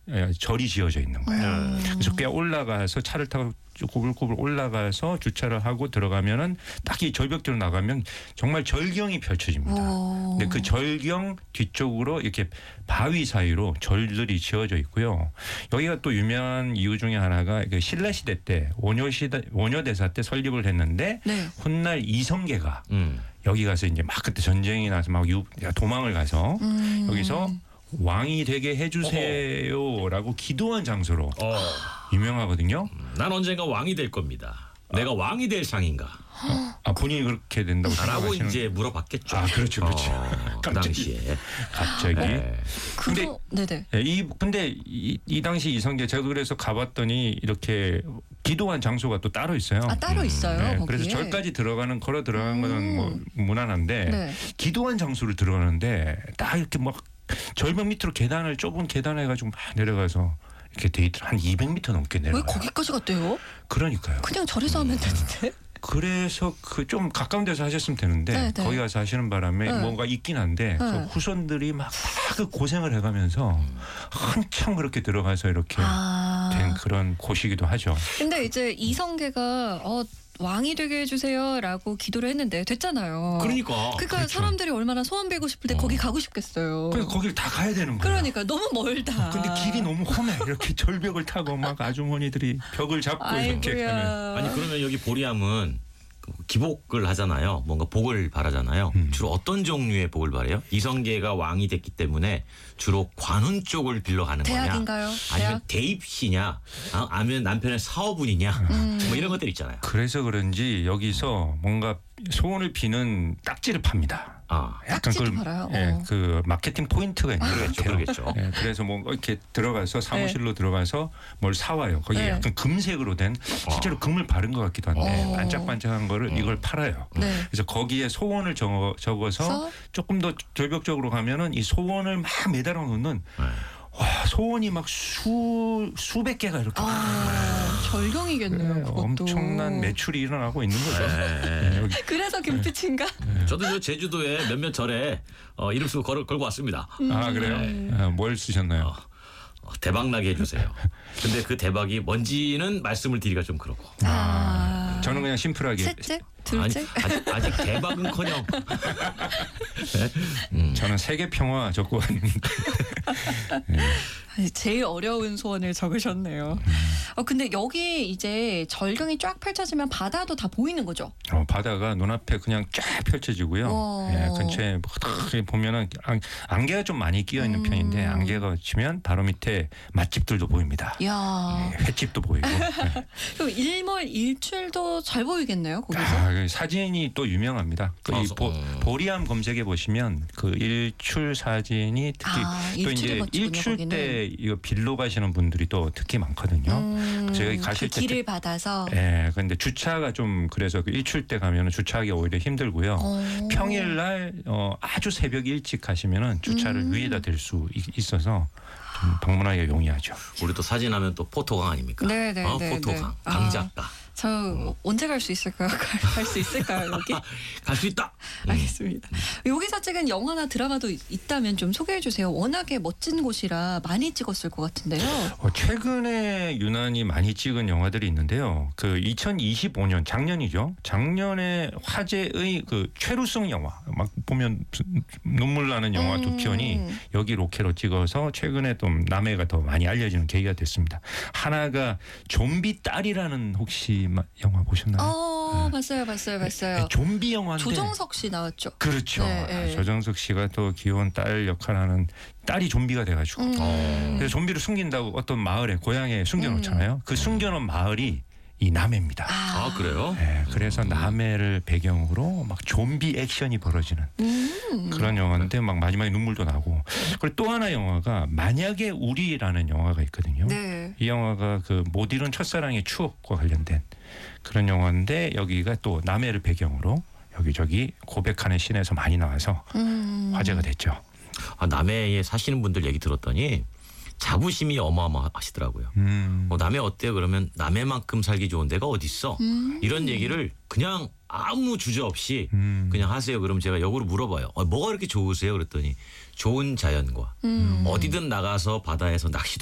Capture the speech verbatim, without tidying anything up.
절이 지어져 있는 거예요. 음. 그래서 꽤 올라가서 차를 타고 꼬불꼬불 올라가서 주차를 하고 들어가면은 딱 이 절벽으로 나가면 정말 절경이 펼쳐집니다. 오. 근데 그 절경 뒤쪽으로 이렇게 바위 사이로 절들이 지어져 있고요. 여기가 또 유명한 이유 중에 하나가 그 신라 시대 때 원효 시대 원효 대사 때 설립을 했는데 네. 훗날 이성계가 음. 여기 가서 이제 막 그때 전쟁이 나서 막 유, 도망을 가서 음. 여기서 왕이 되게 해주세요라고 기도한 장소로 어. 유명하거든요. 난 언젠가 왕이 될 겁니다. 내가 왕이 될 상인가? 아 본인이 그렇게 된다고 라고 생각하시는? 이제 물어봤겠죠. 아 그렇죠, 그렇죠. 어, 그 갑자기. 당시에. 갑자기. 네. 근데 그거 네네. 예, 이 근데 이, 이 당시 이성계 제가 그래서 가봤더니 이렇게 기도한 장소가 또 따로 있어요. 아 따로 있어요. 네, 거기에. 그래서 절까지 들어가는 걸어 들어가는 거는 음. 뭐 무난한데 네. 기도한 장소를 들어가는데 딱 이렇게 막 절벽 밑으로 계단을 좁은 계단 해가지고 막 내려가서 이렇게 데이트를 한 이백 미터 넘게 왜 내려가요. 거기까지 갔대요? 그러니까요. 그냥 절에서 하면 되는데. 그래서 그 좀 가까운 데서 하셨으면 되는데 네, 네. 거기 가서 하시는 바람에 네. 뭔가 있긴 한데 네. 그 후손들이 막 그 고생을 해가면서 한참 그렇게 들어가서 이렇게 아. 된 그런 곳이기도 하죠. 근데 이제 이성계가 어 왕이 되게 해주세요라고 기도를 했는데 됐잖아요. 그러니까. 그러니까 그렇죠. 사람들이 얼마나 소원 빌고 싶을 때 어. 거기 가고 싶겠어요. 그러니까 거길 다 가야 되는 거예요. 그러니까 너무 멀다. 근데 길이 너무 험해. 이렇게 절벽을 타고 막 아주머니들이 벽을 잡고 이렇게 가면. 아이고야. 아니 그러면 여기 보리암은 그 기복을 하잖아요. 뭔가 복을 바라잖아요. 음. 주로 어떤 종류의 복을 바래요? 이성계가 왕이 됐기 때문에 주로 관운 쪽을 빌러가는 거냐? 대학인가요? 아니면 대학? 대입시냐? 아, 아니면 남편의 사업운이냐? 음. 뭐 이런 것들 있잖아요. 그래서 그런지 여기서 뭔가 소원을 비는 딱지를 팝니다. 아, 딱지도 팔아요? 예, 어. 그 마케팅 포인트가 있는 것 그러겠죠, 같아요. 그러겠죠. 예, 그래서 뭐 이렇게 들어가서 사무실로 들어가서 뭘 사와요. 거기 네. 약간 금색으로 된 실제로 금을 바른 것 같기도 한데 어. 반짝반짝한 거를 이걸 팔아요. 네. 그래서 거기에 소원을 적어, 적어서 서? 조금 더 절벽적으로 가면은 이 소원을 막 매달아 놓는 네. 와 소원이 막 수 수백 개가 이렇게 아, 절경이겠네요. 네, 그것도. 엄청난 매출이 일어나고 있는 거죠. 네. 네, 여기 그래서 금빛인가? 저도 저 제주도에 몇몇 절에 어, 이름 쓰고 걸, 걸고 왔습니다. 아 그래요? 아, 뭘 쓰셨나요? 어, 어, 대박 나게 해주세요. 근데 그 대박이 뭔지는 말씀을 드리기가 좀 그렇고. 아. 저는 그냥 심플하게 셋째? 아니, 둘째? 아직, 아직 대박은커녕. 저는 세계 평화 적고 왔는데 아니, 제일 어려운 소원을 적으셨네요. 어 근데 여기 이제 절경이 쫙 펼쳐지면 바다도 다 보이는 거죠? 어, 바다가 눈앞에 그냥 쫙 펼쳐지고요. 어. 예, 근처에 뭐 딱 보면은 안, 안개가 좀 많이 끼어 있는 음. 편인데 안개가 치면 바로 밑에 맛집들도 보입니다. 이야. 예, 횟집도 보이고. 예. 그럼 일몰 일출도 잘 보이겠네요, 거기서? 아, 그 사진이 또 유명합니다. 그 아, 이 보, 어. 보리암 검색해 보시면 그 일출 사진이 특히 아, 또 일출이 이제 멋지군요, 일출 거기는. 때 이거 빌로 가시는 분들이 또 특히 많거든요. 음, 저희 가실 그 때 길을 받아서. 예, 근데 주차가 좀 그래서 그 일출 때 가면은 주차하기 오히려 힘들고요. 어. 평일날 어, 아주 새벽 일찍 가시면은 주차를 음. 위에다 댈 수 있어서 좀 방문하기가 용이하죠. 우리 또 사진하면 또 포토강 아닙니까? 네네. 어, 네, 포토강, 네. 아. 강작가. 저 언제 갈 수 있을까요? 갈 수 있을까요, 여기? 갈 수 있다. 알겠습니다. 여기서 찍은 영화나 드라마도 있- 있다면 좀 소개해 주세요. 워낙에 멋진 곳이라 많이 찍었을 것 같은데요. 어, 최근에 유난히 많이 찍은 영화들이 있는데요. 그 이천이십오 년 작년이죠. 작년에 화제의 그 최루성 영화 막 보면 눈물 나는 영화 두 음. 편이 여기 로케로 찍어서 최근에 좀 남해가 더 많이 알려지는 계기가 됐습니다. 하나가 좀비 딸이라는 혹시 마- 영화 보셨나요? 어, 봤어요, 봤어요, 봤어요. 네, 좀비 영화인데 조정석 씨 나왔죠. 그렇죠. 네, 네. 아, 조정석 씨가 또 귀여운 딸 역할하는 딸이 좀비가 돼가지고 음. 어. 그래서 좀비를 숨긴다고 어떤 마을에 고향에 숨겨놓잖아요. 그 숨겨놓은 마을이 이 남해입니다. 아, 그래요? 네, 그래서 남해를 배경으로 막 좀비 액션이 벌어지는 음. 그런 영화인데 막 마지막에 눈물도 나고 그리고 또 하나 영화가 만약에 우리라는 영화가 있거든요. 네. 이 영화가 그 못 이룬 첫사랑의 추억과 관련된 그런 영화인데 여기가 또 남해를 배경으로 여기저기 고백하는 씬에서 많이 나와서 음. 화제가 됐죠. 아, 남해에 사시는 분들 얘기 들었더니 자부심이 어마어마하시더라고요. 음. 뭐 남해 어때요? 그러면 남해만큼 살기 좋은 데가 어디 있어? 음. 이런 얘기를 그냥 아무 주저 없이 음. 그냥 하세요. 그럼 제가 역으로 물어봐요. 어, 뭐가 그렇게 좋으세요? 그랬더니 좋은 자연과 음. 어디든 나가서 바다에서 낚시도